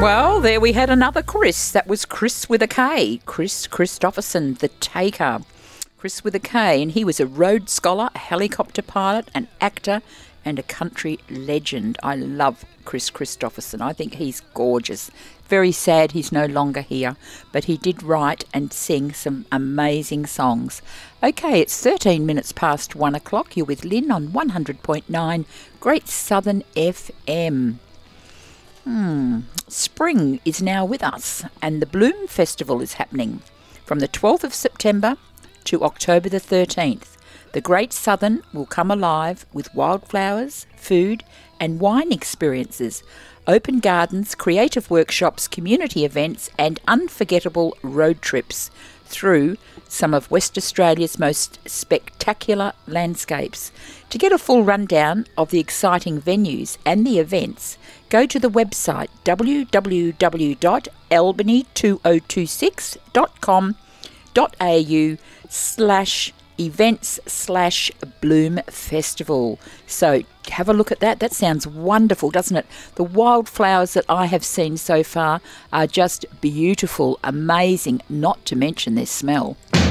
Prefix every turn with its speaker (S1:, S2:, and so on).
S1: Well, there we had another Chris. That was Chris with a K. Chris Christopherson, the Taker. Chris with a K, and he was a Rhodes Scholar, a helicopter pilot, an actor, and a country legend. I love Chris Christopherson. I think he's gorgeous. Very sad he's no longer here, but he did write and sing some amazing songs. Okay, it's 13 minutes past 1 o'clock. You're with Lynn on 100.9 Great Southern FM. Spring is now with us, and the Bloom Festival is happening from the 12th of September to October the 13th. The Great Southern will come alive with wildflowers, food and wine experiences, open gardens, creative workshops, community events and unforgettable road trips through some of West Australia's most spectacular landscapes. To get a full rundown of the exciting venues and the events, go to the website www.albany2026.com.au/events/Bloom Festival. So have a look at that. That sounds wonderful, doesn't it? The wildflowers that I have seen so far are just beautiful, amazing, not to mention their smell.